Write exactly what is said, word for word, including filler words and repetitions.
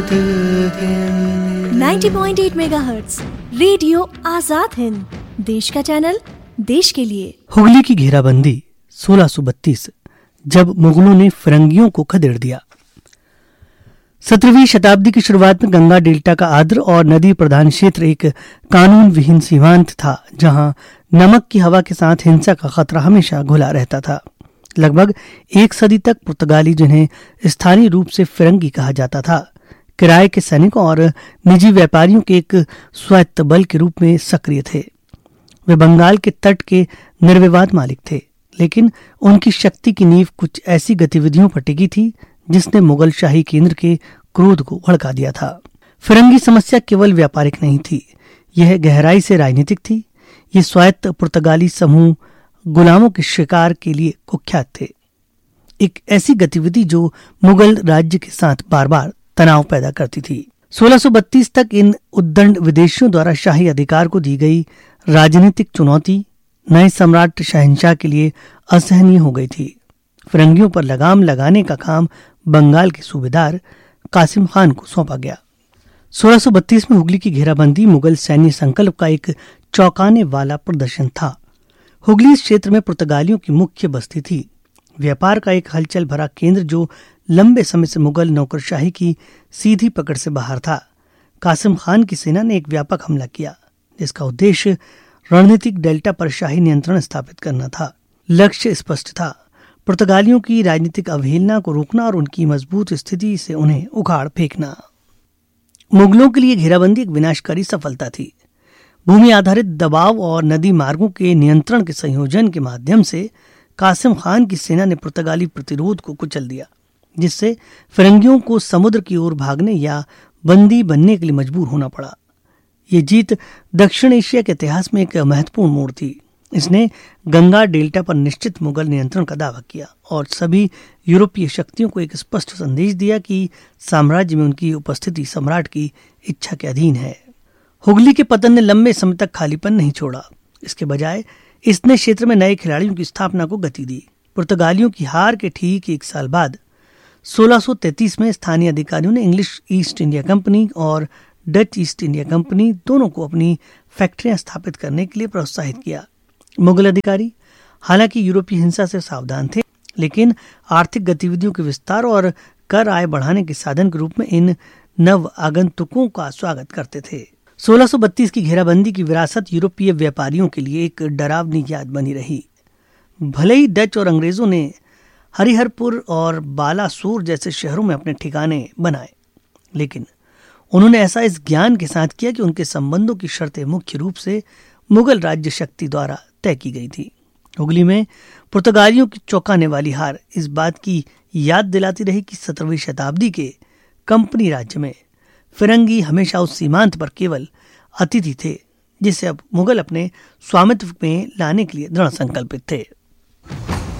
नब्बे पॉइंट आठ megahertz radio Azad Hind, देश का चैनल, देश के लिए। हुगली की घेराबंदी सोलह सौ बत्तीस, जब मुगलों ने फिरंगियों को खदेड़ दिया। सत्रहवीं शताब्दी की शुरुआत में गंगा डेल्टा का आर्द्र और नदी प्रधान क्षेत्र एक कानून विहीन सीमांत था, जहां नमक की हवा के साथ हिंसा का खतरा हमेशा घुला रहता था। लगभग एक सदी तक पुर्तगाली, जिन्हें स्थानीय रूप से फिरंगी कहा जाता था, किराए के सैनिकों और निजी व्यापारियों के एक स्वायत्त बल के रूप में सक्रिय थे। वे बंगाल के तट के निर्विवाद मालिक थे, लेकिन उनकी शक्ति की नींव कुछ ऐसी गतिविधियों पर टिकी थी जिसने मुगल शाही केंद्र के क्रोध को भड़का दिया था। फिरंगी समस्या केवल व्यापारिक नहीं थी, यह गहराई से राजनीतिक थी। ये स्वायत्त पुर्तगाली समूह गुलामों के शिकार के लिए कुख्यात थे, एक ऐसी गतिविधि जो मुगल राज्य के साथ बार बार तनाव पैदा करती थी। सोलह सौ बत्तीस तक इन उद्दंड विदेशियों द्वारा शाही अधिकार को दी गई राजनीतिक चुनौती नए सम्राट शहंशाह के लिए असहनीय हो गई थी। फिरंगियों पर लगाम लगाने का काम बंगाल के सूबेदार कासिम खान को सौंपा गया। सोलह सौ बत्तीस में हुगली की घेराबंदी मुगल सैन्य संकल्प का एक चौंकाने वाला प्रदर्शन था। हुगली क्षेत्र में पुर्तगालियों की मुख्य बस्ती थी, व्यापार का एक हलचल भरा केंद्र जो लंबे समय से मुगल नौकरशाही की सीधी पकड़ से बाहर था। कासिम खान की सेना ने एक व्यापक हमला किया, जिसका उद्देश्य रणनीतिक डेल्टा पर शाही नियंत्रण स्थापित करना था। लक्ष्य स्पष्ट था, पुर्तगालियों की राजनीतिक अवहेलना को रोकना और उनकी मजबूत स्थिति से उन्हें उखाड़ फेंकना। मुगलों के लिए घेराबंदी एक विनाशकारी सफलता थी। भूमि आधारित दबाव और नदी मार्गों के नियंत्रण के संयोजन के माध्यम से कासिम खान की सेना ने पुर्तगाली प्रतिरोध को कुचल दिया, जिससे फिरंगियों को समुद्र की ओर भागने या बंदी बनने के लिए मजबूर होना पड़ा। ये जीत दक्षिण एशिया के इतिहास में एक महत्वपूर्ण मोड़ थी। इसने गंगा डेल्टा पर निश्चित मुगल नियंत्रण का दावा किया और सभी यूरोपीय शक्तियों को एक स्पष्ट संदेश दिया कि साम्राज्य में उनकी उपस्थिति सम्राट की इच्छा के अधीन है। हुगली के पतन ने लंबे समय तक खालीपन नहीं छोड़ा, इसके बजाय इसने क्षेत्र में नए खिलाड़ियों की स्थापना को गति दी। पुर्तगालियों की हार के ठीक एक साल बाद सोलह सौ तैंतीस में स्थानीय अधिकारियों ने इंग्लिश ईस्ट इंडिया कंपनी और डच ईस्ट इंडिया कंपनी दोनों को अपनी फैक्ट्रियां स्थापित करने के लिए प्रोत्साहित किया। मुगल अधिकारी हालांकि यूरोपीय हिंसा से सावधान थे, लेकिन आर्थिक गतिविधियों के विस्तार और कर आय बढ़ाने के साधन के रूप में इन नव आगंतुकों का स्वागत करते थे। सोलह सौ बत्तीस की घेराबंदी की विरासत यूरोपीय व्यापारियों के लिए एक डरावनी याद बनी रही। भले ही डच और अंग्रेजों ने हरिहरपुर और बालासोर जैसे शहरों में अपने ठिकाने बनाए, लेकिन उन्होंने ऐसा इस ज्ञान के साथ किया कि उनके संबंधों की शर्तें मुख्य रूप से मुगल राज्य शक्ति द्वारा तय की गई थी। हुगली में पुर्तगालियों की चौंकाने वाली हार इस बात की याद दिलाती रही कि सत्रहवीं शताब्दी के कंपनी राज्य में फिरंगी हमेशा उस सीमांत पर केवल अतिथि थे, जिसे अब मुगल अपने स्वामित्व में लाने के लिए दृढ़ संकल्पित थे।